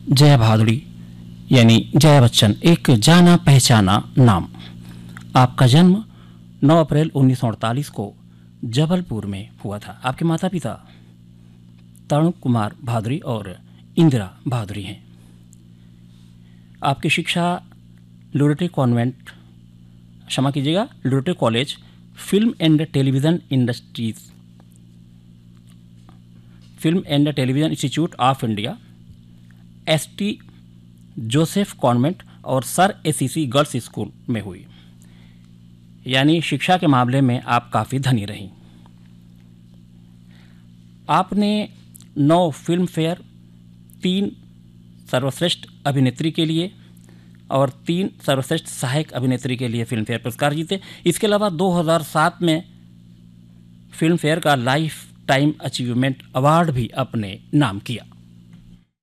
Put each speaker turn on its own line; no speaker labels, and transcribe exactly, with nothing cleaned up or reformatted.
जया भादुड़ी यानी जया बच्चन एक जाना पहचाना नाम। आपका जन्म नौ अप्रैल उन्नीस सौ अड़तालीस को जबलपुर में हुआ था। आपके माता पिता तरुण कुमार भादुड़ी और इंदिरा भादुड़ी हैं। आपकी शिक्षा लोरेटे कॉन्वेंट क्षमा कीजिएगा लोरेटे college film and television industries film and television institute of India, S T Joseph convent और सर एसीसी गर्ल्स स्कूल में हुई। यानी शिक्षा के मामले में आप काफ़ी धनी रहीं। आपने नौ फिल्म फेयर, तीन सर्वश्रेष्ठ अभिनेत्री के लिए और तीन सर्वश्रेष्ठ सहायक अभिनेत्री के लिए फिल्म फेयर पुरस्कार जीते। इसके अलावा दो हज़ार सात में फिल्म फेयर का लाइफ टाइम अचीवमेंट अवार्ड भी अपने नाम किया।